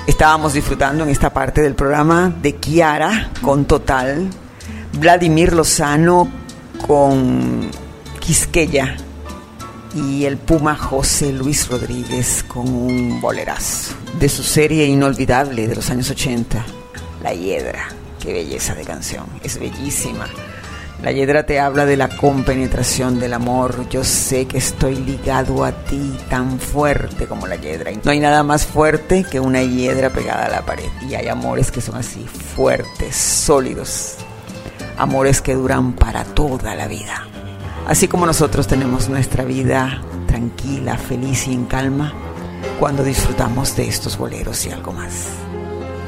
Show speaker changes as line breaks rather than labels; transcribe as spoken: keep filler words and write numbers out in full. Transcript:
Estábamos disfrutando en esta parte del programa de Kiara con Total, Vladimir Lozano con Quisqueya y el Puma José Luis Rodríguez con un bolerazo de su serie inolvidable de los años ochenta, La Hiedra. Qué belleza de canción, es bellísima. La Hiedra te habla de la compenetración del amor. Yo sé que estoy ligado a ti tan fuerte como la hiedra. No hay nada más fuerte que una hiedra pegada a la pared. Y hay amores que son así, fuertes, sólidos. Amores que duran para toda la vida. Así como nosotros tenemos nuestra vida tranquila, feliz y en calma cuando disfrutamos de estos boleros y algo más.